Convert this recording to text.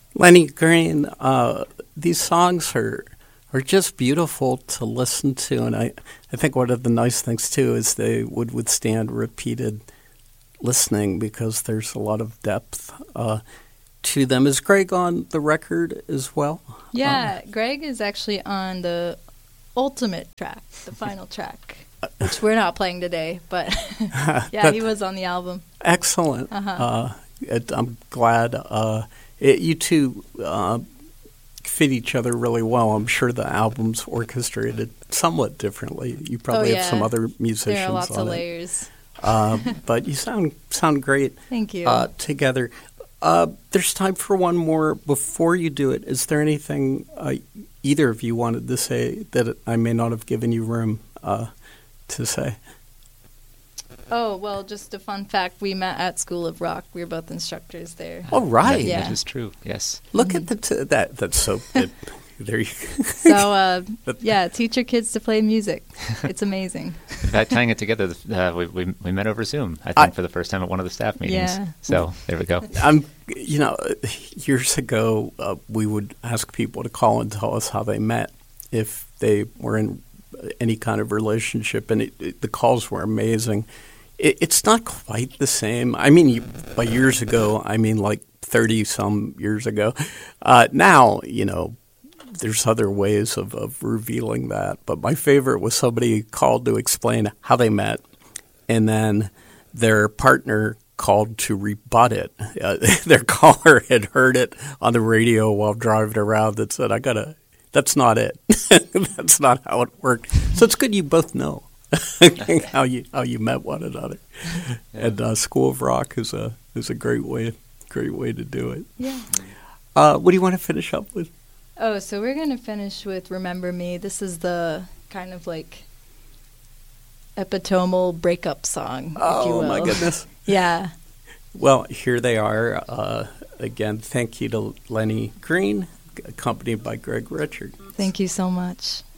Lenny Green, these songs are just beautiful to listen to, and I think one of the nice things too is they would withstand repeated listening because there's a lot of depth to them. Is Greg on the record as well? Yeah, Greg is actually on the ultimate track, the final track, which we're not playing today, but yeah, he was on the album. Excellent. I'm glad you two fit each other really well. I'm sure the album's orchestrated somewhat differently. You probably have some other musicians there are lots on of it. layers. But you sound great. Thank you. Together. There's time for one more before you do it. Is there anything either of you wanted to say that I may not have given you room to say? Oh, well, just a fun fact. We met at School of Rock. We were both instructors there. Oh, right. Yeah. That is true, yes. Look at that. That's so good. There you go. So, yeah, teach your kids to play music. It's amazing. In fact, tying it together, we met over Zoom, I think, for the first time at one of the staff meetings. Yeah. So, there we go. Years ago, we would ask people to call and tell us how they met if they were in any kind of relationship, and the calls were amazing. It's not quite the same. I mean, by years ago, I mean like 30-some years ago. Now, there's other ways of revealing that. But my favorite was somebody called to explain how they met, and then their partner called to rebut it. Their caller had heard it on the radio while driving around and said, that's not it. That's not how it worked. So it's good you both know how you met one another. Yeah. And School of Rock is a great way to do it. Yeah. What do you want to finish up with? Oh, so we're going to finish with Remember Me. This is the kind of like epitomal breakup song, if you will. Oh, my goodness. Yeah. Well, here they are. Again, thank you to Lenny Green, accompanied by Greg Richard. Thank you so much.